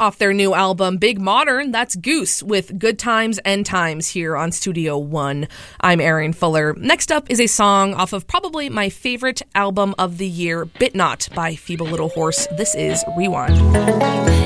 Off their new album, Big Modern, that's Goose with Good Times and Times here on Studio One. I'm Erin Fuller. Next up is a song off of probably my favorite album of the year, Bit Not by Feeble Little Horse. This is Rewind.